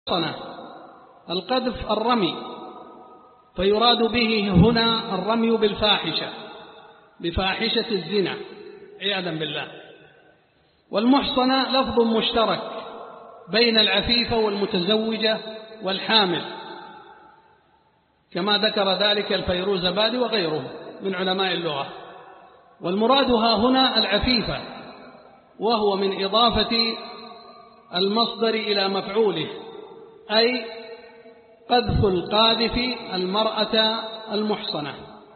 القذف الرمي، فيراد به هنا الرمي بالفاحشة، بفاحشة الزنا عياذا بالله. والمحصنة لفظ مشترك بين العفيفة والمتزوجة والحامل، كما ذكر ذلك الفيروزبادي وغيره من علماء اللغة. والمرادها هنا العفيفة، وهو من إضافة المصدر إلى مفعوله، أي قذف القاذف المرأة المحصنة.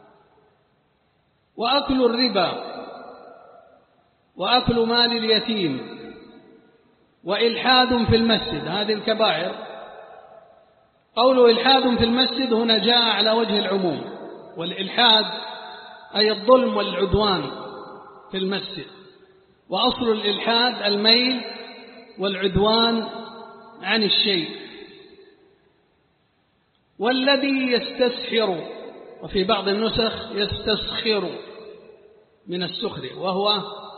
وأكل الربا وأكل مال اليتيم وإلحاد في المسجد، هذه الكبائر. قول إلحاد في المسجد هنا جاء على وجه العموم، والإلحاد أي الظلم والعدوان في المسجد، وأصل الإلحاد الميل والعدوان عن الشيء. والذي يستسحر، وفي بعض النسخ يستسخر من السخر وهو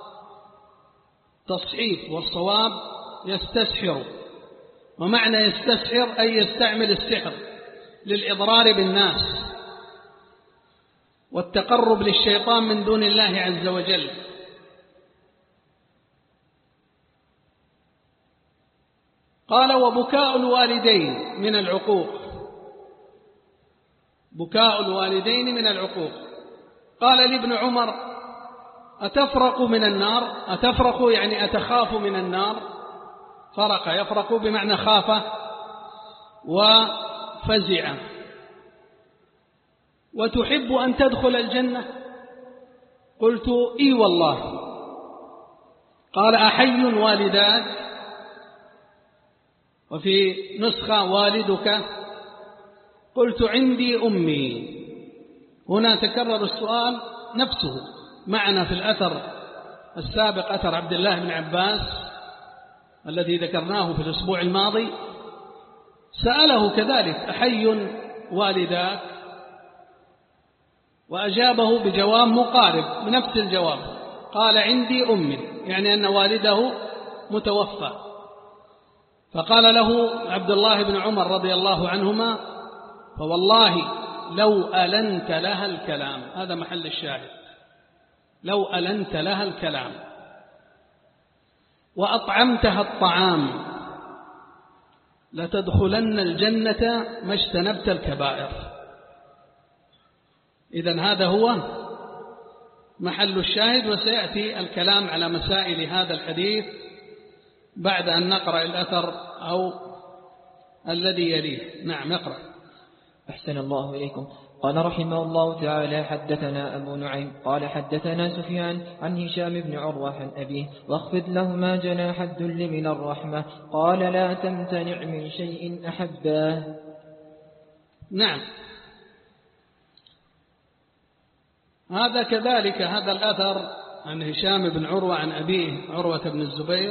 تصحيف، والصواب يستسحر. ومعنى يستسحر أي يستعمل السحر للإضرار بالناس والتقرب للشيطان من دون الله عز وجل. قال وبكاء الوالدين من العقوق، بكاء الوالدين من العقوق. قال لابن عمر أتفرق من النار، أتفرق يعني أتخاف من النار، فرق يفرق بمعنى خاف وفزع. وتحب أن تدخل الجنة؟ قلت إي والله. قال أحي والداك؟ وفي نسخة والدك؟ قلت عندي أمي. هنا تكرر السؤال نفسه معنا في الأثر السابق، أثر عبد الله بن عباس الذي ذكرناه في الأسبوع الماضي، سأله كذلك أحي والداك؟ وأجابه بجواب مقارب بنفس الجواب، قال عندي أمي، يعني أن والده متوفى. فقال له عبد الله بن عمر رضي الله عنهما فوالله لو ألنت لها الكلام، هذا محل الشاهد، لو ألنت لها الكلام وأطعمتها الطعام لتدخلن الجنة ما اجتنبت الكبائر. إذن هذا هو محل الشاهد، وسيأتي الكلام على مسائل هذا الحديث بعد أن نقرأ الأثر أو الذي يليه. نعم اقرأ. أحسن الله إليكم. قال رحمه الله تعالى حدثنا أبو نعيم قال حدثنا سفيان عن هشام بن عروة عن أبيه واخفض لهما جناح الذل من الرحمة قال لا تمتنع من شيء أحباه. نعم، هذا كذلك هذا الأثر عن هشام بن عروة عن أبيه عروة بن الزبير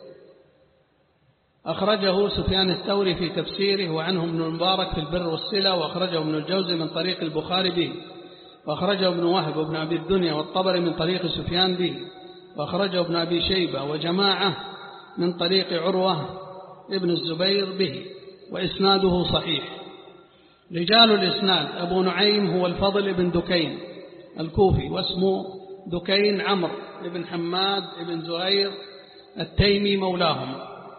أخرجه سفيان الثوري في تفسيره، وعنه ابن المبارك في البر والصلة، وأخرجه ابن الجوزي من طريق البخاري به، وأخرجه ابن وهب وابن أبي الدنيا والطبري من طريق سفيان به، وأخرجه ابن أبي شيبة وجماعة من طريق عروة ابن الزبير به، وإسناده صحيح. رجال الإسناد أبو نعيم هو الفضل بن دكين الكوفي، واسمه دكين عمرو بن حماد بن زهير التيمي مولاهم،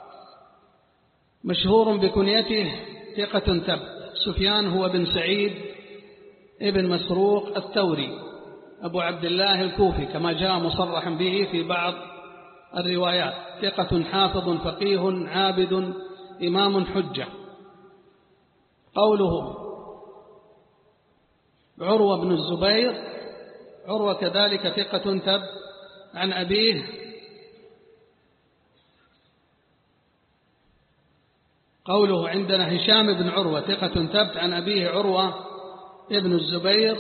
مشهور بكنيته ثقة ثبت. سفيان هو بن سعيد ابن مسروق الثوري أبو عبد الله الكوفي كما جاء مصرحا به في بعض الروايات، ثقة حافظ فقيه عابد إمام حجة. قوله عروة بن الزبير، عروة كذلك ثقة ثبت عن أبيه قوله عندنا هشام بن عروة ثقة ثبت عن أبيه عروة ابن الزبير،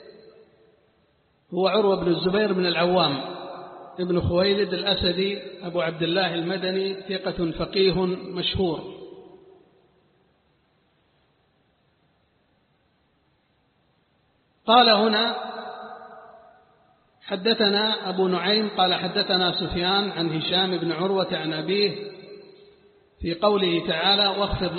هو عروة بن الزبير بن العوام ابن خويلد الأسدي أبو عبد الله المدني، ثقة فقيه مشهور. قال هنا حدثنا أبو نعيم قال حدثنا سفيان عن هشام بن عروة عن أبيه في قوله تعالى واخفض